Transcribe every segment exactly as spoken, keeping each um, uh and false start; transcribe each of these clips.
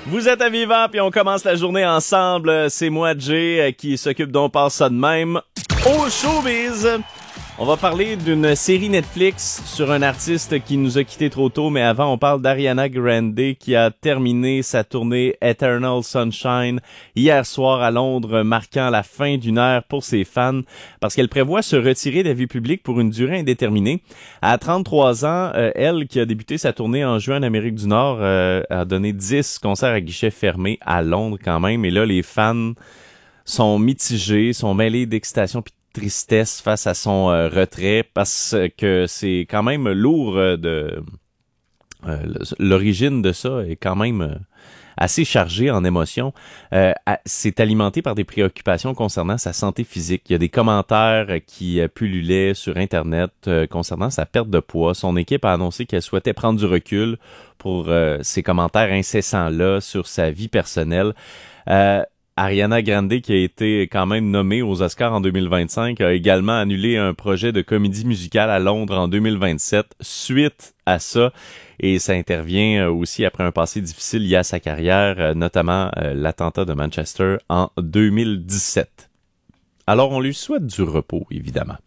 Vous êtes à Vivant, puis on commence la journée ensemble. C'est moi, Jay, qui s'occupe d'On Passe ça de même au showbiz. On va parler d'une série Netflix sur un artiste qui nous a quittés trop tôt, mais avant, on parle d'Ariana Grande qui a terminé sa tournée Eternal Sunshine hier soir à Londres, marquant la fin d'une ère pour ses fans, parce qu'elle prévoit se retirer de la vie publique pour une durée indéterminée. À trente-trois ans, euh, elle, qui a débuté sa tournée en juin en Amérique du Nord, euh, a donné dix concerts à guichet fermé à Londres quand même, et là, les fans sont mitigés, sont mêlés d'excitation puis tristesse face à son euh, retrait, parce que c'est quand même lourd euh, de euh, l'origine de ça est quand même euh, assez chargée en émotions. Euh, c'est alimenté par des préoccupations concernant sa santé physique. Il y a des commentaires qui euh, pullulaient sur Internet euh, concernant sa perte de poids. Son équipe a annoncé qu'elle souhaitait prendre du recul pour euh, ces commentaires incessants-là sur sa vie personnelle. Euh, Ariana Grande, qui a été quand même nommée aux Oscars en deux mille vingt-cinq, a également annulé un projet de comédie musicale à Londres en deux mille vingt-sept suite à ça. Et ça intervient aussi après un passé difficile lié à sa carrière, notamment euh, l'attentat de Manchester en deux mille dix-sept. Alors, on lui souhaite du repos, évidemment.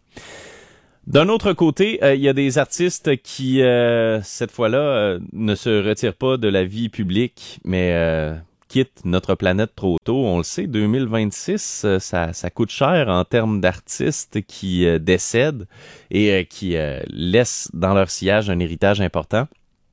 D'un autre côté, il euh, y a des artistes qui, euh, cette fois-là, euh, ne se retirent pas de la vie publique, mais... Euh, quitte notre planète trop tôt. On le sait, deux mille vingt-six, euh, ça, ça coûte cher en termes d'artistes qui euh, décèdent et euh, qui euh, laissent dans leur sillage un héritage important.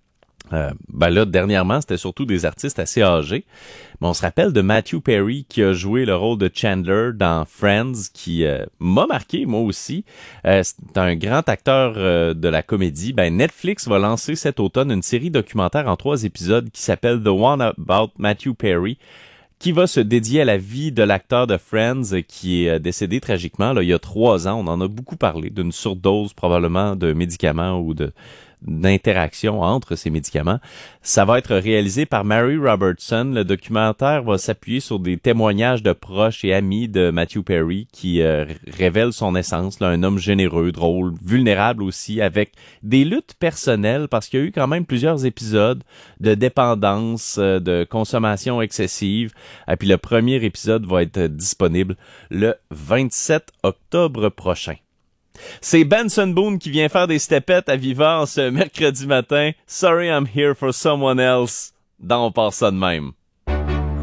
Euh, ben là, dernièrement, c'était surtout des artistes assez âgés. Mais on se rappelle de Matthew Perry qui a joué le rôle de Chandler dans Friends, qui euh, m'a marqué, moi aussi. Euh, c'est un grand acteur euh, de la comédie. Ben, Netflix va lancer cet automne une série documentaire en trois épisodes qui s'appelle The One About Matthew Perry, qui va se dédier à la vie de l'acteur de Friends qui est décédé tragiquement là, il y a trois ans. On en a beaucoup parlé, d'une surdose probablement de médicaments ou de d'interaction entre ces médicaments. Ça va être réalisé par Mary Robertson. Le documentaire va s'appuyer sur des témoignages de proches et amis de Matthew Perry qui euh, révèlent son essence, là, un homme généreux, drôle, vulnérable aussi, avec des luttes personnelles, parce qu'il y a eu quand même plusieurs épisodes de dépendance, euh, de consommation excessive. Et puis le premier épisode va être disponible le vingt-sept octobre prochain. C'est Benson Boone qui vient faire des stepettes à Vivant ce mercredi matin. Sorry I'm here for someone else. Dans On Passe ça de même.